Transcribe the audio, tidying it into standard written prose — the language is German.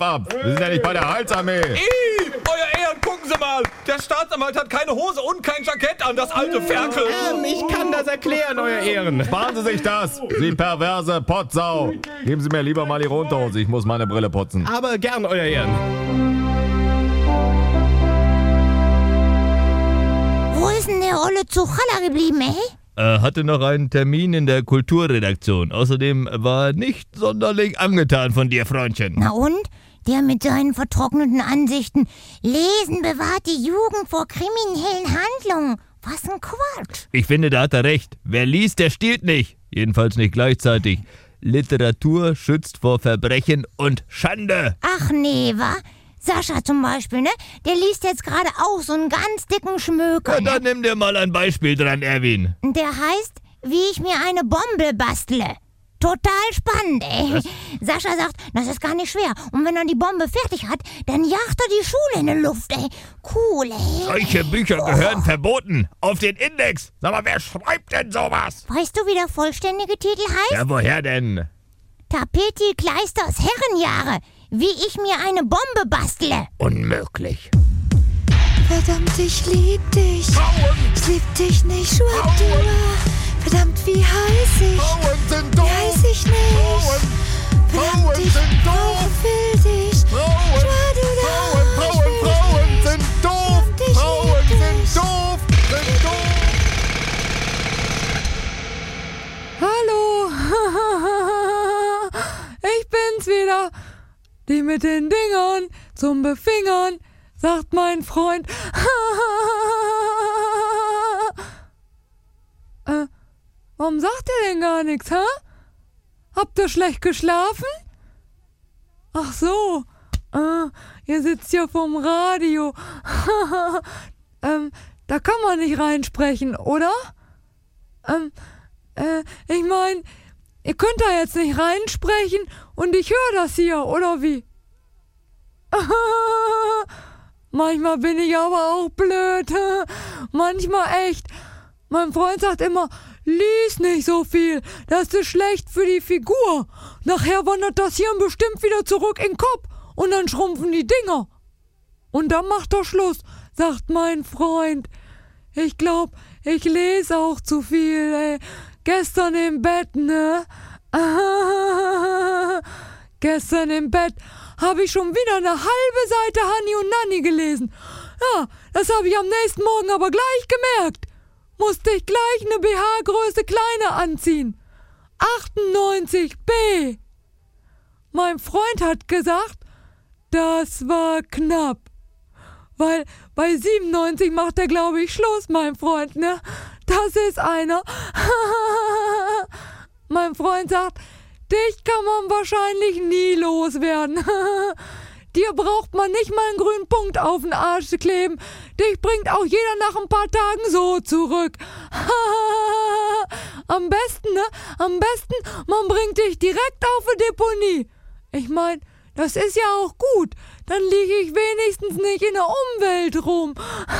ab. Wir sind ja nicht bei der Heilsarmee. Euer Ehren, gucken Sie mal. Der Staatsanwalt hat keine Hose und kein Jackett an, das alte Ferkel. Ich kann das erklären, Euer Ehren. Sparen Sie sich das, Sie perverse Pottsau. Geben Sie mir lieber mal Ihre Unterhose, ich muss meine Brille putzen. Aber gern, Euer Ehren. Wo ist denn der olle Zuchalla geblieben, Er hatte noch einen Termin in der Kulturredaktion. Außerdem war er nicht sonderlich angetan von dir, Freundchen. Na und? Der mit seinen vertrockneten Ansichten. Lesen bewahrt die Jugend vor kriminellen Handlungen. Was ein Quatsch. Ich finde, da hat er recht. Wer liest, der stiehlt nicht. Jedenfalls nicht gleichzeitig. Literatur schützt vor Verbrechen und Schande. Ach nee, wa? Sascha zum Beispiel, ne? Der liest jetzt gerade auch so einen ganz dicken Schmöker. Ja, dann nimm dir mal ein Beispiel dran, Erwin. Der heißt, wie ich mir eine Bombe bastle. Total spannend, Was? Sascha sagt, das ist gar nicht schwer. Und wenn er die Bombe fertig hat, dann jagt er die Schule in die Luft, Cool, Solche Bücher gehören verboten. Auf den Index. Sag mal, wer schreibt denn sowas? Weißt du, wie der vollständige Titel heißt? Ja, woher denn? Tapeti Kleisters Herrenjahre. Wie ich mir eine Bombe bastle. Unmöglich. Verdammt, ich lieb dich. Ich lieb dich nicht, Schwadua. Verdammt, wie heiß ich? Frauen sind Wie doof! heiß ich nicht? Verdammt, ich sind doof! auch will dich. Schwadua, Frauen sind doof! Verdammt, ich Frauen lieb sind dich. doof! Sind doof! Hallo, ich bin's wieder, die mit den Dingern zum Befingern, sagt mein Freund. Warum sagt ihr denn gar nichts, hä? Habt ihr schlecht geschlafen? Ach so, ihr sitzt ja vorm Radio. Da kann man nicht reinsprechen, oder? Ich meine, ihr könnt da jetzt nicht reinsprechen und ich höre das hier, oder wie? Manchmal bin ich aber auch blöd. Manchmal echt. Mein Freund sagt immer, lies nicht so viel, das ist schlecht für die Figur. Nachher wandert das Hirn bestimmt wieder zurück in den Kopf und dann schrumpfen die Dinger. Und dann macht er Schluss, sagt mein Freund. Ich glaub, ich lese auch zu viel, ey. Gestern im Bett, ne? Gestern im Bett habe ich schon wieder eine halbe Seite Hanni und Nanni gelesen. Ja, das habe ich am nächsten Morgen aber gleich gemerkt. Musste ich gleich eine BH-Größe kleiner anziehen. 98b. Mein Freund hat gesagt, das war knapp. Weil bei 97 macht er, glaube ich, Schluss, mein Freund, ne? Das ist einer. Mein Freund sagt, dich kann man wahrscheinlich nie loswerden. Dir braucht man nicht mal einen grünen Punkt auf den Arsch zu kleben. Dich bringt auch jeder nach ein paar Tagen so zurück. Am besten, ne? Am besten, man bringt dich direkt auf die Deponie. Ich mein, das ist ja auch gut. Dann liege ich wenigstens nicht in der Umwelt rum.